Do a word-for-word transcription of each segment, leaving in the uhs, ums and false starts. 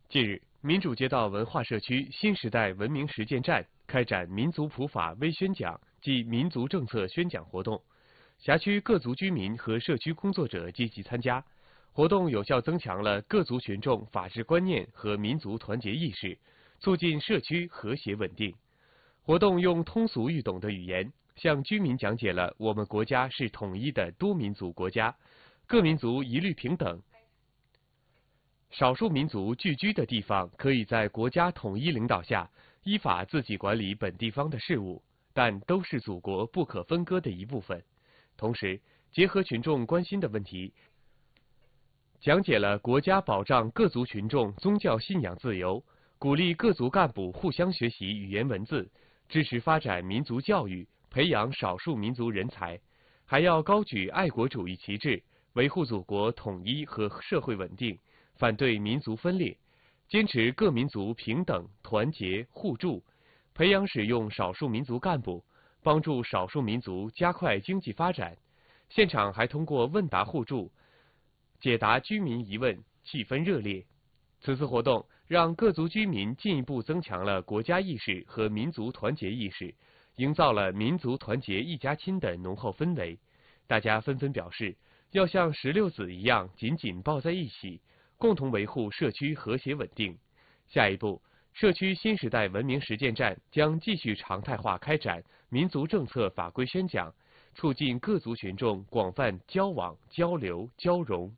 近日，民主街道文化社区新时代文明实践站开展民族普法微宣讲暨民族政策宣讲活动，辖区各族居民和社区工作者积极参加。活动有效增强了各族群众法治观念和民族团结意识，促进社区和谐稳定。活动用通俗易懂的语言，向居民讲解了我们国家是统一的多民族国家，各民族一律平等。少数民族聚居的地方可以在国家统一领导下，依法自己管理本地方的事务，但都是祖国不可分割的一部分。同时，结合群众关心的问题，讲解了国家保障各族群众宗教信仰自由，鼓励各族干部互相学习语言文字，支持发展民族教育，培养少数民族人才，还要高举爱国主义旗帜，维护祖国统一和社会稳定，反对民族分裂，坚持各民族平等、团结、互助，培养使用少数民族干部，帮助少数民族加快经济发展。现场还通过问答互助，解答居民疑问，气氛热烈。此次活动让各族居民进一步增强了国家意识和民族团结意识，营造了民族团结一家亲的浓厚氛围。大家纷纷表示，要像石榴籽一样紧紧抱在一起，共同维护社区和谐稳定。下一步，社区新时代文明实践站将继续常态化开展民族政策法规宣讲，促进各族群众广泛交往、交流、交融。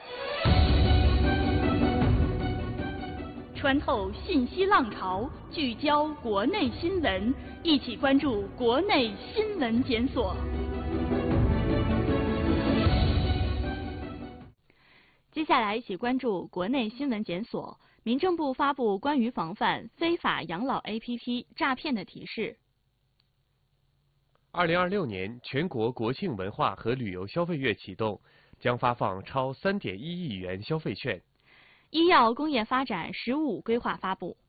穿透信息浪潮，聚焦国内新闻，一起关注国内新闻检索。 接下来一起关注国内新闻检索。民政部发布关于防范非法养老 A P P 诈骗的提示。 二零二六年全国国庆文化和旅游消费月启动，将发放超三点一亿元消费券。 医药工业发展“十五”规划发布。